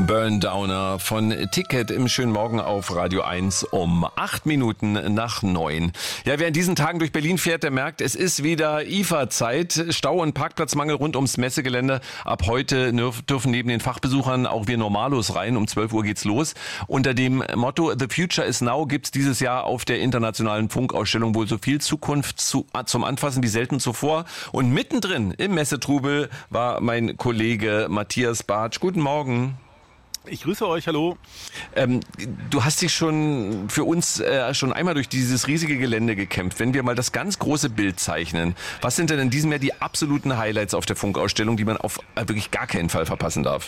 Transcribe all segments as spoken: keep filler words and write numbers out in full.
Burndowner von Ticket im schönen Morgen auf Radio eins um acht Minuten nach neun. Ja, wer in diesen Tagen durch Berlin fährt, der merkt, es ist wieder I F A-Zeit. Stau und Parkplatzmangel rund ums Messegelände. Ab heute dürfen neben den Fachbesuchern auch wir Normalos rein. Um zwölf Uhr geht's los. Unter dem Motto The Future is Now gibt's dieses Jahr auf der internationalen Funkausstellung wohl so viel Zukunft zu, zum Anfassen wie selten zuvor. Und mittendrin im Messetrubel war mein Kollege Matthias Bartsch. Guten Morgen. Ich grüße euch, hallo. Ähm, du hast dich schon für uns äh, schon einmal durch dieses riesige Gelände gekämpft. Wenn wir mal das ganz große Bild zeichnen, was sind denn in diesem Jahr die absoluten Highlights auf der Funkausstellung, die man auf äh, wirklich gar keinen Fall verpassen darf?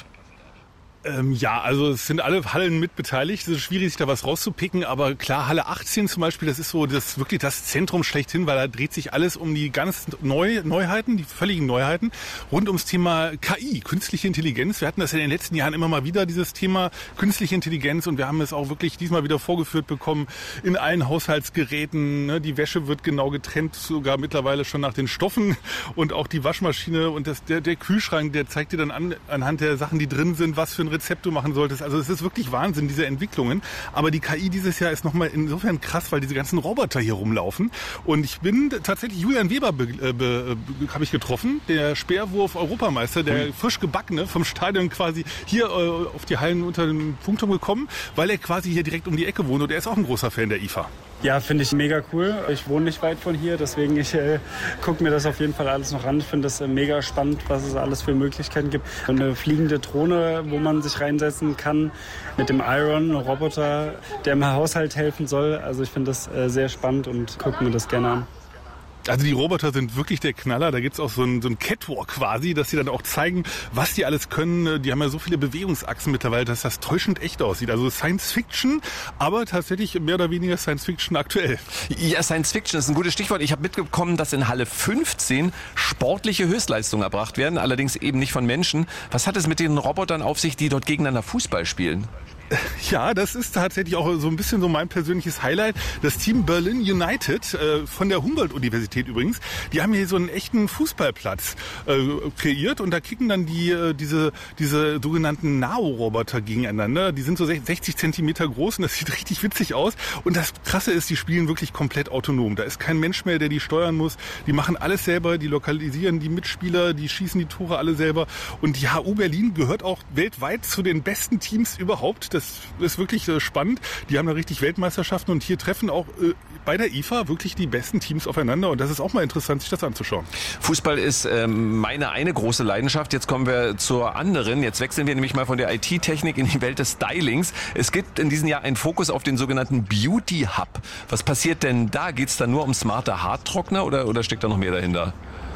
Ähm, ja, also es sind alle Hallen mit beteiligt. Es ist schwierig, sich da was rauszupicken, aber klar, Halle achtzehn zum Beispiel, das ist so das wirklich das Zentrum schlechthin, weil da dreht sich alles um die ganz Neu Neuheiten, die völligen Neuheiten, rund ums Thema K I, künstliche Intelligenz. Wir hatten das in den letzten Jahren immer mal wieder, dieses Thema künstliche Intelligenz, und wir haben es auch wirklich diesmal wieder vorgeführt bekommen in allen Haushaltsgeräten. Ne? Die Wäsche wird genau getrennt, sogar mittlerweile schon nach den Stoffen, und auch die Waschmaschine und das, der, der Kühlschrank, der zeigt dir dann an, anhand der Sachen, die drin sind, was für ein Rezept du machen solltest. Also es ist wirklich Wahnsinn, diese Entwicklungen. Aber die K I dieses Jahr ist nochmal insofern krass, weil diese ganzen Roboter hier rumlaufen. Und ich bin tatsächlich Julian Weber be, be, be, habe ich getroffen, der Speerwurf-Europameister, der frisch gebackene vom Stadion quasi hier äh, auf die Hallen unter dem Funkturm gekommen, weil er quasi hier direkt um die Ecke wohnt, und er ist auch ein großer Fan der I F A. Ja, finde ich mega cool. Ich wohne nicht weit von hier, deswegen ich äh, gucke mir das auf jeden Fall alles noch an. Ich finde das äh, mega spannend, was es alles für Möglichkeiten gibt. Eine fliegende Drohne, wo man sich reinsetzen kann, mit dem Iron, ein Roboter, der im Haushalt helfen soll. Also ich finde das äh, sehr spannend und gucke mir das gerne an. Also die Roboter sind wirklich der Knaller. Da gibt's auch so ein, so ein Catwalk quasi, dass sie dann auch zeigen, was die alles können. Die haben ja so viele Bewegungsachsen mittlerweile, dass das täuschend echt aussieht. Also Science Fiction, aber tatsächlich mehr oder weniger Science Fiction aktuell. Ja, Science Fiction ist ein gutes Stichwort. Ich habe mitbekommen, dass in Halle fünfzehn sportliche Höchstleistungen erbracht werden, allerdings eben nicht von Menschen. Was hat es mit den Robotern auf sich, die dort gegeneinander Fußball spielen? Ja, das ist tatsächlich auch so ein bisschen so mein persönliches Highlight. Das Team Berlin United äh, von der Humboldt-Universität übrigens, die haben hier so einen echten Fußballplatz äh, kreiert, und da kicken dann die äh, diese diese sogenannten Nao-Roboter gegeneinander. Die sind so sechzig Zentimeter groß, und das sieht richtig witzig aus. Und das Krasse ist, die spielen wirklich komplett autonom. Da ist kein Mensch mehr, der die steuern muss. Die machen alles selber, die lokalisieren die Mitspieler, die schießen die Tore alle selber. Und die H U Berlin gehört auch weltweit zu den besten Teams überhaupt. Das ist wirklich äh, spannend. Die haben da richtig Weltmeisterschaften, und hier treffen auch äh, bei der I F A wirklich die besten Teams aufeinander, und das ist auch mal interessant, sich das anzuschauen. Fußball ist ähm, meine eine große Leidenschaft. Jetzt kommen wir zur anderen. Jetzt wechseln wir nämlich mal von der I T-Technik in die Welt des Stylings. Es gibt in diesem Jahr einen Fokus auf den sogenannten Beauty Hub. Was passiert denn da? Geht es da nur um smarte Haartrockner, oder, oder steckt da noch mehr dahinter?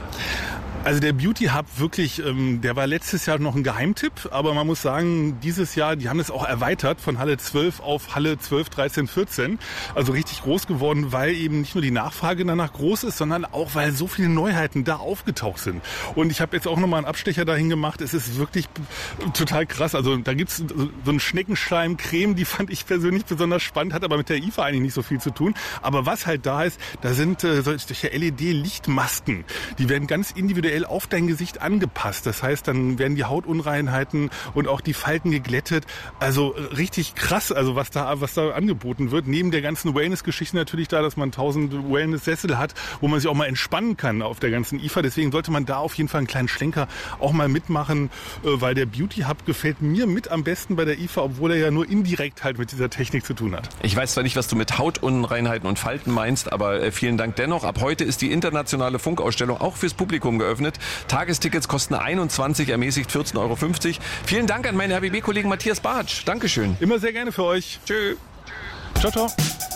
Also der Beauty Hub wirklich, ähm, der war letztes Jahr noch ein Geheimtipp, aber man muss sagen, dieses Jahr, die haben es auch erweitert von Halle zwölf auf Halle zwölf, dreizehn, vierzehn. Also richtig groß geworden, weil eben nicht nur die Nachfrage danach groß ist, sondern auch, weil so viele Neuheiten da aufgetaucht sind. Und ich habe jetzt auch nochmal einen Abstecher dahin gemacht. Es ist wirklich total krass. Also da gibt's so einen Schneckenschleim-Creme, die fand ich persönlich besonders spannend, hat aber mit der I F A eigentlich nicht so viel zu tun. Aber was halt da ist, da sind äh, solche L E D-Lichtmasken. Die werden ganz individuell auf dein Gesicht angepasst. Das heißt, dann werden die Hautunreinheiten und auch die Falten geglättet. Also richtig krass, also was da was da angeboten wird. Neben der ganzen Wellness-Geschichte natürlich da, dass man tausend Wellness-Sessel hat, wo man sich auch mal entspannen kann auf der ganzen I F A. Deswegen sollte man da auf jeden Fall einen kleinen Schlenker auch mal mitmachen, weil der Beauty Hub gefällt mir mit am besten bei der I F A, obwohl er ja nur indirekt halt mit dieser Technik zu tun hat. Ich weiß zwar nicht, was du mit Hautunreinheiten und Falten meinst, aber vielen Dank dennoch. Ab heute ist die internationale Funkausstellung auch fürs Publikum geöffnet. Tagestickets kosten einundzwanzig, ermäßigt vierzehn Euro fünfzig. Vielen Dank an meinen R B B-Kollegen Matthias Bartsch. Dankeschön. Immer sehr gerne für euch. Tschö. Ciao, ciao.